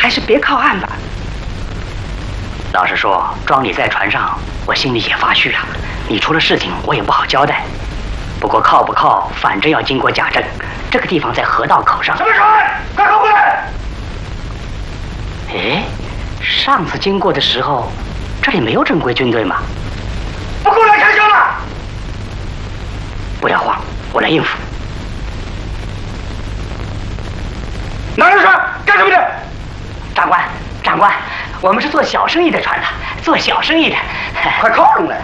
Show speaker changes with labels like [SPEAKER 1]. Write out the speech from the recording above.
[SPEAKER 1] 还是别靠岸吧。
[SPEAKER 2] 老实说，装你在船上，我心里也发虚啊。你出了事情，我也不好交代。不过靠不靠，反正要经过贾镇。这个地方在河道口上。
[SPEAKER 3] 什么船？快靠过来！
[SPEAKER 2] 哎，上次经过的时候，这里没有正规军队吗？
[SPEAKER 3] 不过来开枪了！
[SPEAKER 2] 不要慌，我来应付。
[SPEAKER 3] 哪个船？干什么的？
[SPEAKER 2] 长官，我们是做小生意的船的，做小生意的。
[SPEAKER 3] 快靠拢来！